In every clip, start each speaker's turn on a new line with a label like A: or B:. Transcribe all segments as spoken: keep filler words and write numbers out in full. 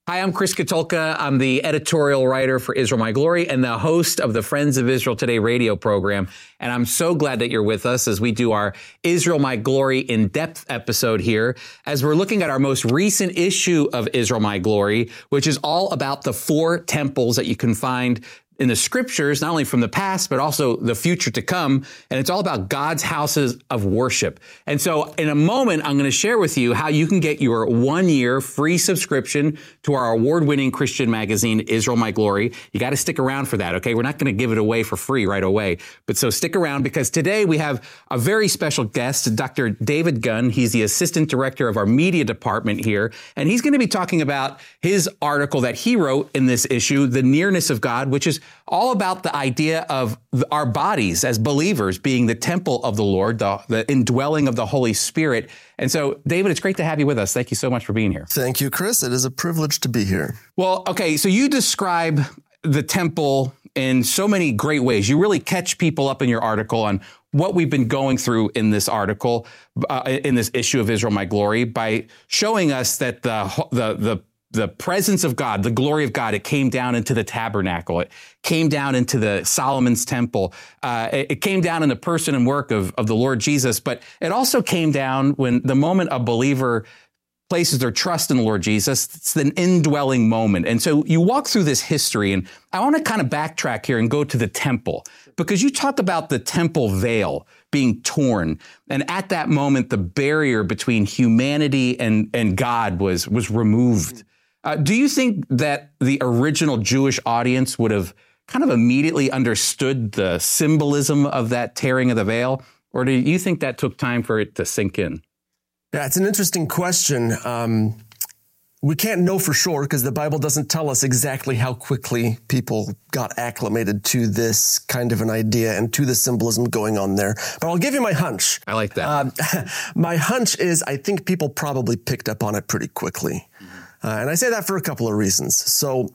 A: Hi, I'm Chris Katulka. I'm the editorial writer for Israel My Glory and the host of the Friends of Israel Today radio program. And I'm so glad that you're with us as we do our Israel My Glory in-depth episode here, as we're looking at our most recent issue of Israel My Glory, which is all about the four temples that you can find in the scriptures, not only from the past, but also the future to come. And it's all about God's houses of worship. And so in a moment, I'm going to share with you how you can get your one year free subscription to our award-winning Christian magazine, Israel My Glory. You got to stick around for that. Okay. We're not going to give it away for free right away, but so stick around because today we have a very special guest, Doctor David Gunn. He's the assistant director of our media department here. And he's going to be talking about his article that he wrote in this issue, The Nearness of God, which is all about the idea of our bodies as believers being the temple of the Lord, the, the indwelling of the Holy Spirit. And so, David, it's great to have you with us. Thank you so much for being here.
B: Thank you, Chris. It is a privilege to be here.
A: Well, okay, so you describe the temple in so many great ways. You really catch people up in your article on what we've been going through in this article, uh, in this issue of Israel My Glory, by showing us that the the the The presence of God, the glory of God, it came down into the tabernacle. It came down into the Solomon's temple. Uh, it, it came down in the person and work of, of the Lord Jesus. But it also came down when the moment a believer places their trust in the Lord Jesus, it's an indwelling moment. And so you walk through this history, and I want to kind of backtrack here and go to the temple, because you talk about the temple veil being torn. And at that moment, the barrier between humanity and, and God was, was removed. Uh, do you think that the original Jewish audience would have kind of immediately understood the symbolism of that tearing of the veil? Or do you think that took time for it to sink in?
B: Yeah, it's an interesting question. Um, we can't know for sure because the Bible doesn't tell us exactly how quickly people got acclimated to this kind of an idea and to the symbolism going on there. But I'll give you my hunch.
A: I like that.
B: Um, my hunch is I think people probably picked up on it pretty quickly. Mm-hmm. Uh, and I say that for a couple of reasons. So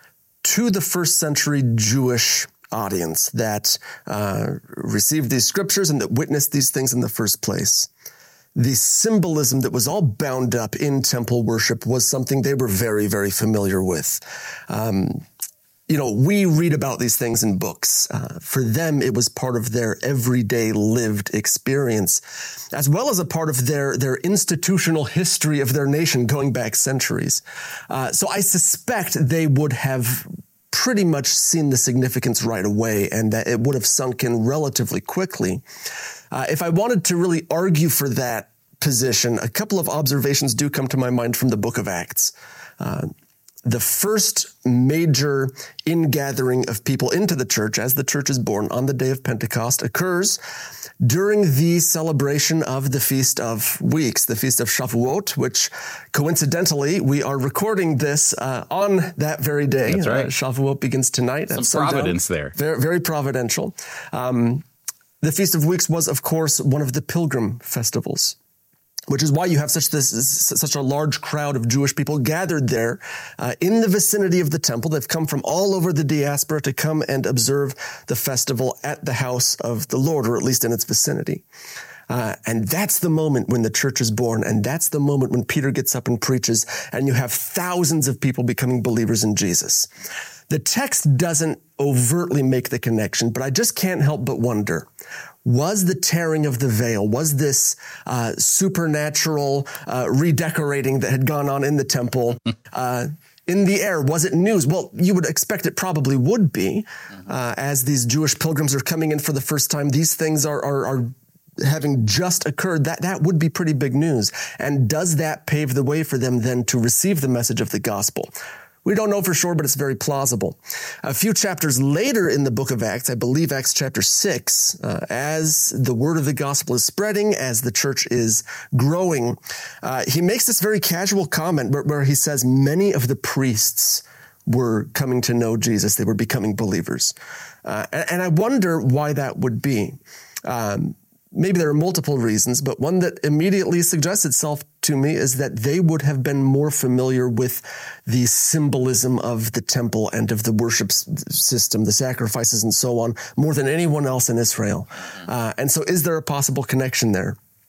B: to the first century Jewish audience that uh, received these scriptures and that witnessed these things in the first place, the symbolism that was all bound up in temple worship was something they were very, very familiar with. Um, You know, we read about these things in books. Uh, for them, it was part of their everyday lived experience, as well as a part of their, their institutional history of their nation going back centuries. Uh, so I suspect they would have pretty much seen the significance right away and that it would have sunk in relatively quickly. Uh, if I wanted to really argue for that position, a couple of observations do come to my mind from the book of Acts. Uh, The first major ingathering of people into the church as the church is born on the day of Pentecost occurs during the celebration of the Feast of Weeks, the Feast of Shavuot, which coincidentally, we are recording this uh, on that very day.
A: That's right.
B: Uh, Shavuot begins tonight.
A: Some
B: at sundown.
A: providence there.
B: Very, very providential. Um, the Feast of Weeks was, of course, one of the pilgrim festivals, which is why you have such this such a large crowd of Jewish people gathered there uh, in the vicinity of the temple. They've come from all over the diaspora to come and observe the festival at the house of the Lord, or at least in its vicinity. Uh, and that's the moment when the church is born, and that's the moment when Peter gets up and preaches, and you have thousands of people becoming believers in Jesus. The text doesn't overtly make the connection, but I just can't help but wonder, was the tearing of the veil, was this uh, supernatural uh, redecorating that had gone on in the temple uh, in the air? Was it news? Well, you would expect it probably would be. Uh, as these Jewish pilgrims are coming in for the first time, these things are, are, are having just occurred. That, that would be pretty big news. And does that pave the way for them then to receive the message of the gospel? We don't know for sure, but it's very plausible. A few chapters later in the book of Acts, I believe Acts chapter six, uh, as the word of the gospel is spreading, as the church is growing, uh, he makes this very casual comment where, where he says many of the priests were coming to know Jesus. They were becoming believers. Uh, and, and I wonder why that would be. Um, Maybe there are multiple reasons, but one that immediately suggests itself to me is that they would have been more familiar with the symbolism of the temple and of the worship system, the sacrifices and so on, more than anyone else in Israel. Uh, and so is there a possible connection there?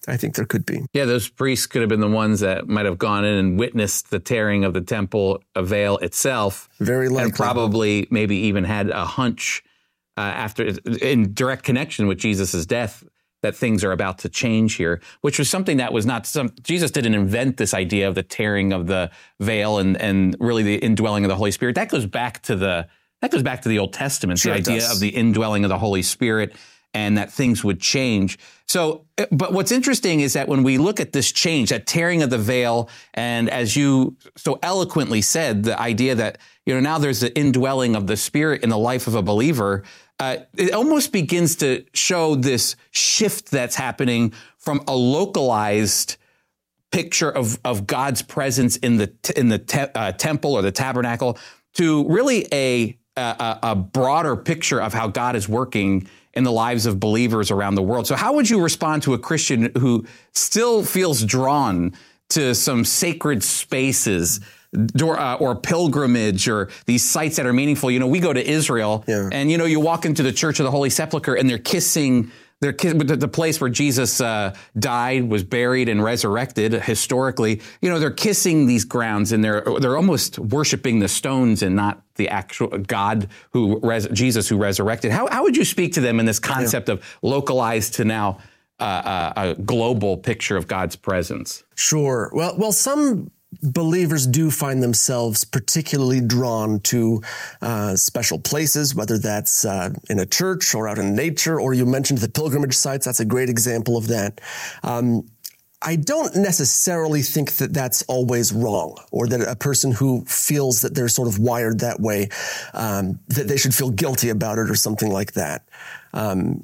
B: I think there could be.
A: Yeah, those priests could have been the ones that might have gone in and witnessed the tearing of the temple veil itself.
B: Very likely.
A: And probably maybe even had a hunch uh, after, in direct connection with Jesus' death, that things are about to change here, which was something that was not some, Jesus didn't invent this idea of the tearing of the veil and, and really the indwelling of the Holy Spirit. That goes back to the, that goes back to the Old Testament,
B: Sure
A: the idea
B: does.
A: of the indwelling of the Holy Spirit and that things would change. So, but what's interesting is that when we look at this change, that tearing of the veil, and as you so eloquently said, the idea that, you know, now there's the indwelling of the Spirit in the life of a believer, uh, it almost begins to show this shift that's happening from a localized picture of, of God's presence in the in the te- uh, temple or the tabernacle to really a, a a broader picture of how God is working in the lives of believers around the world. So how would you respond to a Christian who still feels drawn to some sacred spaces or, uh, or pilgrimage or these sites that are meaningful? You know, we go to Israel
B: Yeah.
A: and, you know, you walk into the Church of the Holy Sepulchre and they're kissing They're the place where Jesus uh, died, was buried, and resurrected. Historically, you know, they're kissing these grounds, and they're they're almost worshiping the stones and not the actual God who res- Jesus who resurrected. How how would you speak to them in this concept yeah. of localized to now uh, a, a global picture of God's presence?
B: Sure. Well, well, some believers do find themselves particularly drawn to uh, special places, whether that's uh, in a church or out in nature, or you mentioned the pilgrimage sites. That's a great example of that. Um, I don't necessarily think that that's always wrong, or that a person who feels that they're sort of wired that way, um, that they should feel guilty about it or something like that. Um,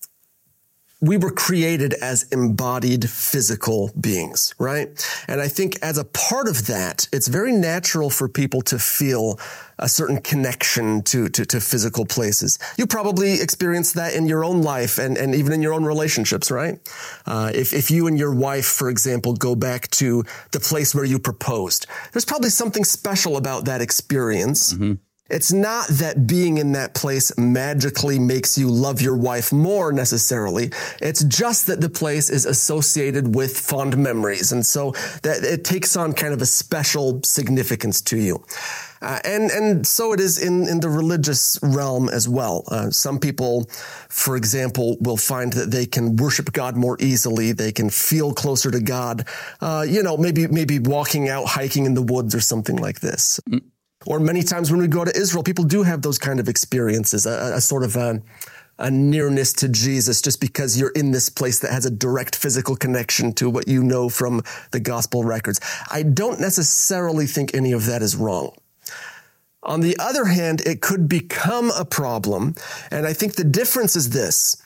B: We were created as embodied physical beings, right? And I think as a part of that, it's very natural for people to feel a certain connection to, to, to physical places. You probably experienced that in your own life and, and even in your own relationships, right? Uh, if, if you and your wife, for example, go back to the place where you proposed, there's probably something special about that experience. Mm-hmm. It's not that being in that place magically makes you love your wife more necessarily. It's just that the place is associated with fond memories. And so that it takes on kind of a special significance to you. Uh, and, and so it is in, in the religious realm as well. Uh, some people, for example, will find that they can worship God more easily. They can feel closer to God, uh, you know, maybe, maybe walking out, hiking in the woods or something like this. Mm-hmm. Or many times when we go to Israel, people do have those kind of experiences, a, a sort of a, a nearness to Jesus just because you're in this place that has a direct physical connection to what you know from the gospel records. I don't necessarily think any of that is wrong. On the other hand, it could become a problem, and I think the difference is this.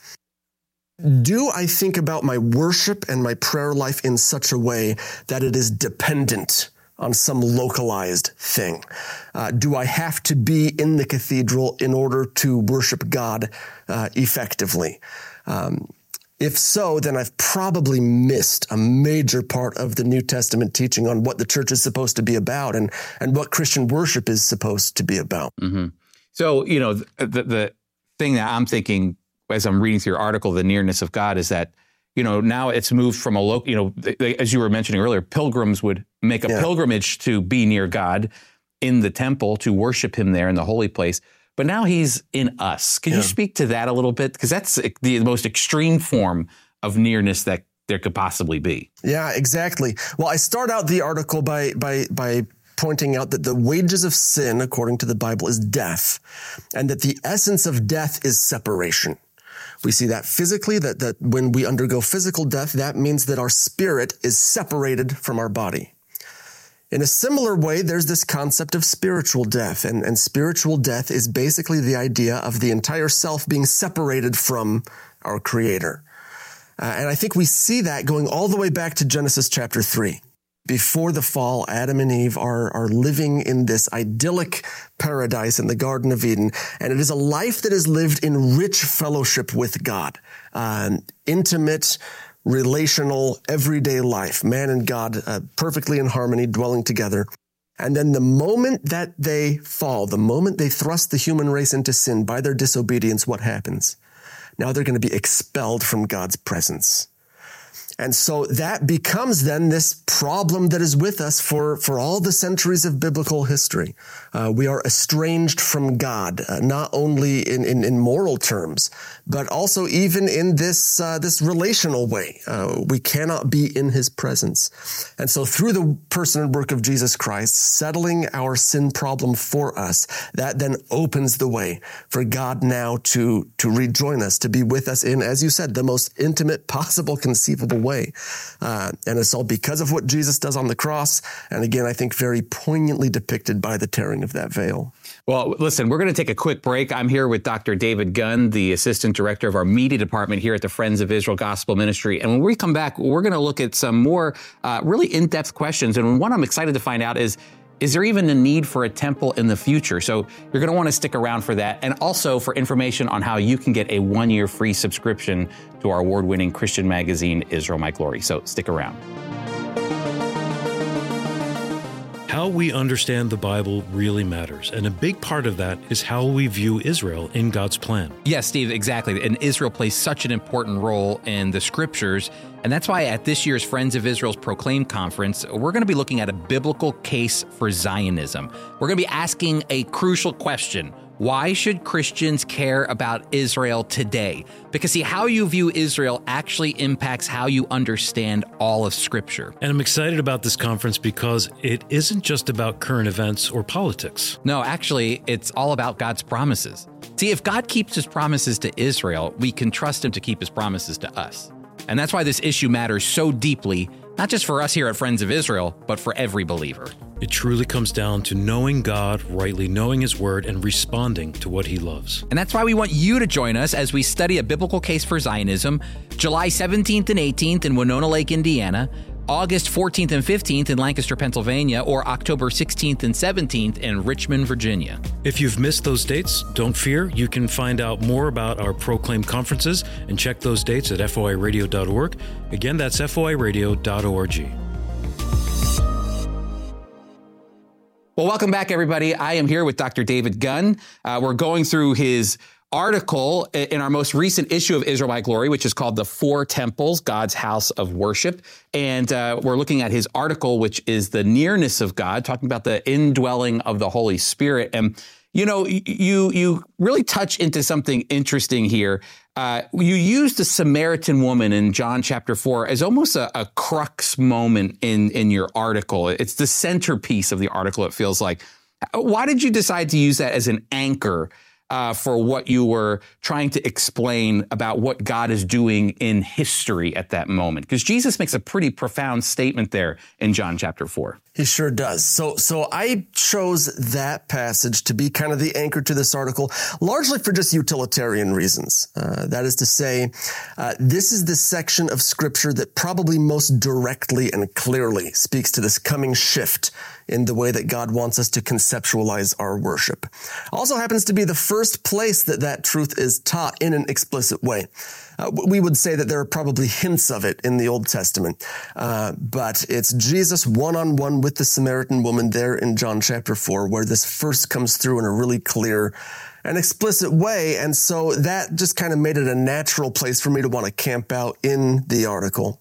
B: Do I think about my worship and my prayer life in such a way that it is dependent on some localized thing? Uh, do I have to be in the cathedral in order to worship God uh, effectively? Um, if so, then I've probably missed a major part of the New Testament teaching on what the church is supposed to be about and, and what Christian worship is supposed to be about.
A: Mm-hmm. So, you know, the, the thing that I'm thinking as I'm reading through your article, the nearness of God, is that, you know, now it's moved from a local, you know, they, as you were mentioning earlier, pilgrims would make a yeah. pilgrimage to be near God in the temple, to worship him there in the holy place. But now he's in us. Can yeah. you speak to that a little bit? Because that's the most extreme form of nearness that there could possibly be.
B: Yeah, exactly. Well, I start out the article by by by pointing out that the wages of sin, according to the Bible, is death, and that the essence of death is separation. We see that physically, that, that when we undergo physical death, that means that our spirit is separated from our body. In a similar way, there's this concept of spiritual death, and, and spiritual death is basically the idea of the entire self being separated from our Creator. Uh, and I think we see that going all the way back to Genesis chapter three. Before the fall, Adam and Eve are, are living in this idyllic paradise in the Garden of Eden, and it is a life that is lived in rich fellowship with God, uh, intimate, relational, everyday life, man and God uh, perfectly in harmony, dwelling together. And then the moment that they fall, the moment they thrust the human race into sin by their disobedience, what happens? Now they're going to be expelled from God's presence. And so that becomes then this problem that is with us for, for all the centuries of biblical history. Uh, we are estranged from God, uh, not only in, in, in moral terms, but also even in this, uh, this relational way. Uh, we cannot be in his presence. And so through the person and work of Jesus Christ, settling our sin problem for us, that then opens the way for God now to, to rejoin us, to be with us in, as you said, the most intimate possible conceivable way. Uh, and it's all because of what Jesus does on the cross. And again, I think very poignantly depicted by the tearing of that veil.
A: Well, listen, we're going to take a quick break. I'm here with Doctor David Gunn, the Assistant Director of our Media Department here at the Friends of Israel Gospel Ministry. And when we come back, we're going to look at some more uh, really in-depth questions. And one I'm excited to find out is, is there even a need for a temple in the future? So you're going to want to stick around for that. And also for information on how you can get a one-year free subscription to our award-winning Christian magazine, Israel My Glory. So stick around.
C: How we understand the Bible really matters, and a big part of that is how we view Israel in God's plan.
A: Yes, Steve, exactly. And Israel plays such an important role in the scriptures, and that's why at this year's Friends of Israel's Proclaim Conference, we're going to be looking at a biblical case for Zionism. We're going to be asking a crucial question. Why should Christians care about Israel today? Because see, how you view Israel actually impacts how you understand all of Scripture.
C: And I'm excited about this conference because it isn't just about current events or politics.
A: No, actually, it's all about God's promises. See, if God keeps his promises to Israel, we can trust him to keep his promises to us. And that's why this issue matters so deeply, not just for us here at Friends of Israel, but for every believer.
C: It truly comes down to knowing God, rightly knowing his word, and responding to what he loves.
A: And that's why we want you to join us as we study a biblical case for Zionism, July seventeenth and eighteenth in Winona Lake, Indiana, August fourteenth and fifteenth in Lancaster, Pennsylvania, or October sixteenth and seventeenth in Richmond, Virginia.
C: If you've missed those dates, don't fear. You can find out more about our Proclaim conferences and check those dates at F O I radio dot org. Again, that's F O I radio dot org.
A: Well, welcome back, everybody. I am here with Doctor David Gunn. Uh, we're going through his article in our most recent issue of Israel My Glory, which is called The Four Temples, God's House of Worship. And uh, we're looking at his article, which is The Nearness of God, talking about the indwelling of the Holy Spirit. And, you know, you you really touch into something interesting here. Uh, you use the Samaritan woman in John chapter four as almost a, a crux moment in, in your article. It's the centerpiece of the article, it feels like. Why did you decide to use that as an anchor Uh, for what you were trying to explain about what God is doing in history at that moment? Because Jesus makes a pretty profound statement there in John chapter four.
B: He sure does. So, so I chose that passage to be kind of the anchor to this article, largely for just utilitarian reasons. Uh, that is to say, uh, this is the section of Scripture that probably most directly and clearly speaks to this coming shift in the way that God wants us to conceptualize our worship. Also happens to be the first place that that truth is taught in an explicit way. Uh, we would say that there are probably hints of it in the Old Testament, uh, but it's Jesus one-on-one with the Samaritan woman there in John chapter four, where this first comes through in a really clear and explicit way. And so that just kind of made it a natural place for me to want to camp out in the article.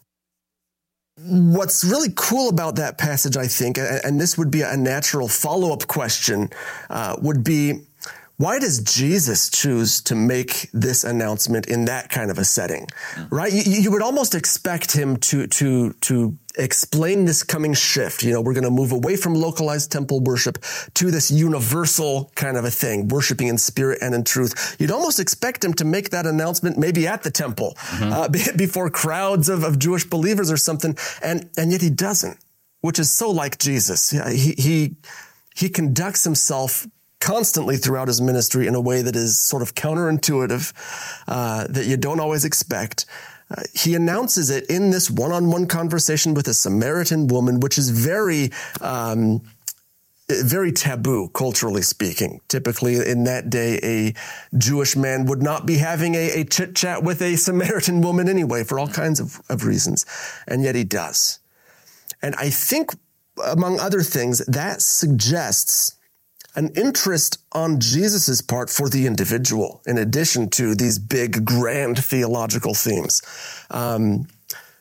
B: What's really cool about that passage, I think, and this would be a natural follow-up question, uh, would be, why does Jesus choose to make this announcement in that kind of a setting, right? You, you would almost expect him to, to, to explain this coming shift. You know, we're going to move away from localized temple worship to this universal kind of a thing, worshiping in spirit and in truth. You'd almost expect him to make that announcement maybe at the temple, mm-hmm. uh, before crowds of, of Jewish believers or something. And, and yet he doesn't, which is so like Jesus. He, he, he conducts himself constantly throughout his ministry in a way that is sort of counterintuitive, uh, that you don't always expect. Uh, he announces it in this one-on-one conversation with a Samaritan woman, which is very, um, very taboo, culturally speaking. Typically, in that day, a Jewish man would not be having a, a chit-chat with a Samaritan woman anyway, for all kinds of, of reasons. And yet he does. And I think, among other things, that suggests an interest on Jesus's part for the individual, in addition to these big, grand theological themes. Um,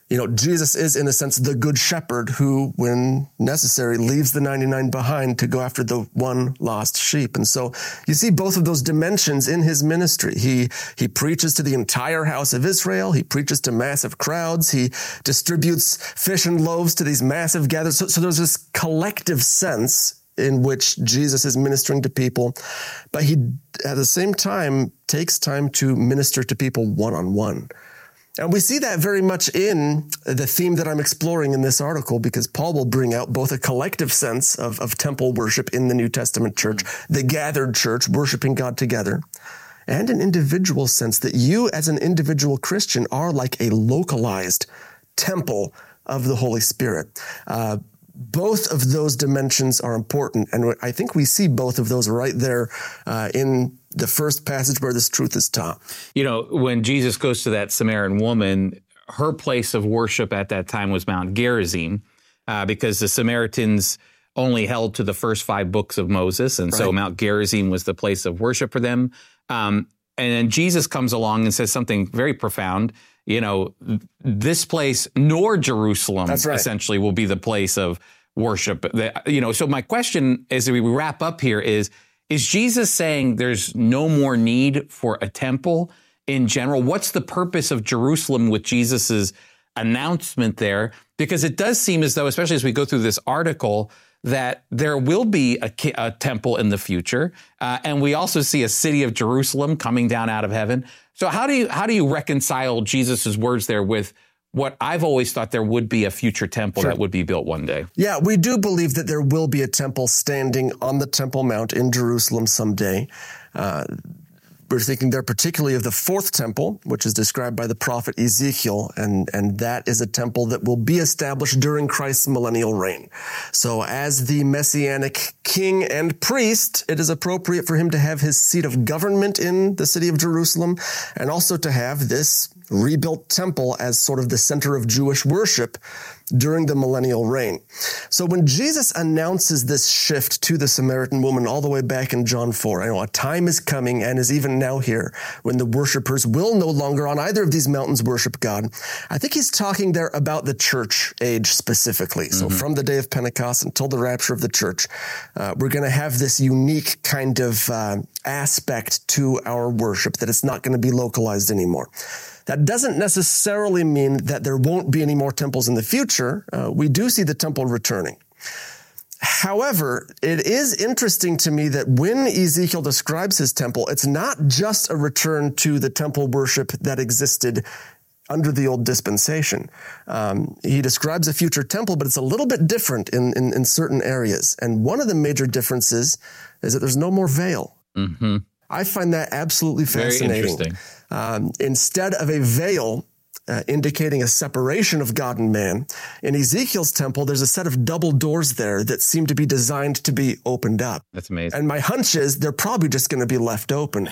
B: You know, Jesus is, in a sense, the good shepherd who, when necessary, leaves the ninety-nine behind to go after the one lost sheep. And so you see both of those dimensions in his ministry. He, he preaches to the entire house of Israel. He preaches to massive crowds. He distributes fish and loaves to these massive gatherings. So, so there's this collective sense in which Jesus is ministering to people, but he, at the same time, takes time to minister to people one-on-one. And we see that very much in the theme that I'm exploring in this article, because Paul will bring out both a collective sense of, of temple worship in the New Testament church, the gathered church worshiping God together, and an individual sense that you as an individual Christian are like a localized temple of the Holy Spirit. Uh, both of those dimensions are important, and I think we see both of those right there uh, in the first passage where this truth is taught.
A: You know, when Jesus goes to that Samaritan woman, her place of worship at that time was Mount Gerizim, uh, because the Samaritans only held to the first five books of Moses, and right. so Mount Gerizim was the place of worship for them. Um, and then Jesus comes along and says something very profound. You know, this place nor Jerusalem That's right. essentially will be the place of worship. You know, so my question as we wrap up here is, is Jesus saying there's no more need for a temple in general? What's the purpose of Jerusalem with Jesus's announcement there? Because it does seem as though, especially as we go through this article, that there will be a, a temple in the future. Uh, and we also see a city of Jerusalem coming down out of heaven. So how do you how do you reconcile Jesus's words there with what I've always thought there would be a future temple sure. that would be built one day?
B: Yeah, we do believe that there will be a temple standing on the Temple Mount in Jerusalem someday. Uh, We're thinking there particularly of the fourth temple, which is described by the prophet Ezekiel, and, and that is a temple that will be established during Christ's millennial reign. So as the messianic king and priest, it is appropriate for him to have his seat of government in the city of Jerusalem, and also to have this rebuilt temple as sort of the center of Jewish worship during the millennial reign. So when Jesus announces this shift to the Samaritan woman all the way back in John four, I know a time is coming and is even now here when the worshipers will no longer on either of these mountains worship God. I think he's talking there about the church age specifically. Mm-hmm. So from the day of Pentecost until the rapture of the church, uh, we're going to have this unique kind of uh, aspect to our worship that it's not going to be localized anymore. That doesn't necessarily mean that there won't be any more temples in the future. Uh, we do see the temple returning. However, it is interesting to me that when Ezekiel describes his temple, it's not just a return to the temple worship that existed under the old dispensation. Um, he describes a future temple, but it's a little bit different in, in, in certain areas. And one of the major differences is that there's no more veil. Mm-hmm. I find that absolutely fascinating.
A: Very interesting.
B: Um, instead of a veil uh, indicating a separation of God and man, in Ezekiel's temple, there's a set of double doors there that seem to be designed to be opened up.
A: That's amazing.
B: And my hunch is they're probably just going to be left open.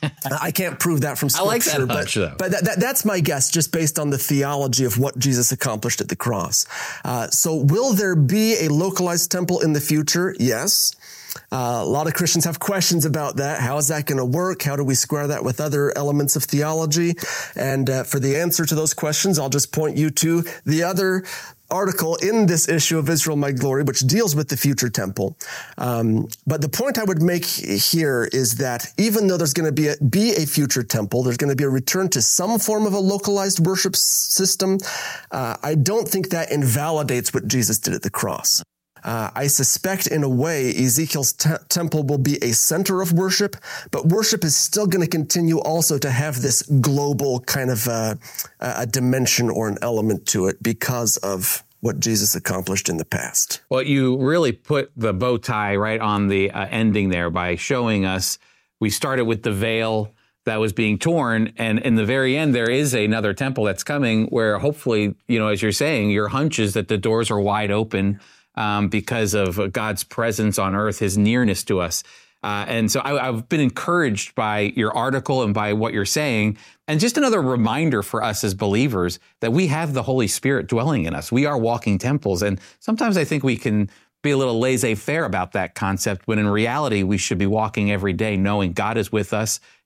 B: I can't prove that from Scripture.
A: I like that hunch,
B: but,
A: though.
B: But that, that, that's my guess, just based on the theology of what Jesus accomplished at the cross. Uh, so will there be a localized temple in the future? Yes. Uh, a lot of Christians have questions about that. How is that going to work? How do we square that with other elements of theology? And uh, for the answer to those questions, I'll just point you to the other article in this issue of Israel, My Glory, which deals with the future temple. Um, but the point I would make here is that even though there's going to be a, be a future temple, there's going to be a return to some form of a localized worship system. Uh, I don't think that invalidates what Jesus did at the cross. Uh, I suspect in a way Ezekiel's te- temple will be a center of worship, but worship is still going to continue also to have this global kind of uh, a dimension or an element to it because of what Jesus accomplished in the past.
A: Well, you really put the bow tie right on the uh, ending there by showing us we started with the veil that was being torn, and in the very end, there is another temple that's coming where hopefully, you know, as you're saying, your hunch is that the doors are wide open Um, because of God's presence on earth, his nearness to us. Uh, and so I, I've been encouraged by your article and by what you're saying. And just another reminder for us as believers that we have the Holy Spirit dwelling in us. We are walking temples. And sometimes I think we can be a little laissez-faire about that concept, when in reality, we should be walking every day knowing God is with us,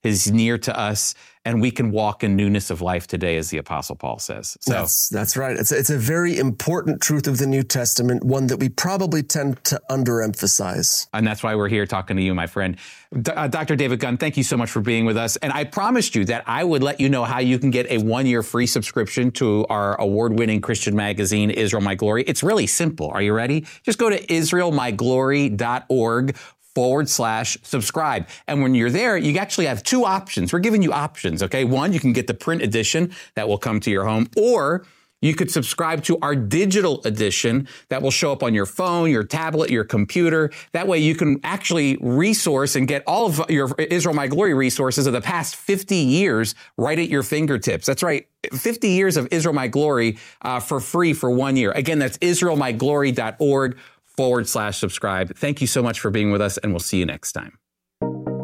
A: is near to us, and we can walk in newness of life today, as the Apostle Paul says. So
B: that's, that's right. It's a, it's a very important truth of the New Testament, one that we probably tend to underemphasize.
A: And that's why we're here talking to you, my friend. D- uh, Doctor David Gunn, thank you so much for being with us. And I promised you that I would let you know how you can get a one-year free subscription to our award-winning Christian magazine, Israel My Glory. It's really simple. Are you ready? Just go to israel my glory dot org forward slash subscribe. And when you're there, you actually have two options. We're giving you options, okay? One, you can get the print edition that will come to your home, or you could subscribe to our digital edition that will show up on your phone, your tablet, your computer. That way you can actually resource and get all of your Israel My Glory resources of the past fifty years right at your fingertips. That's right. fifty years of Israel My Glory uh, for free for one year. Again, that's israel my glory dot org forward slash subscribe. Thank you so much for being with us, and we'll see you next time.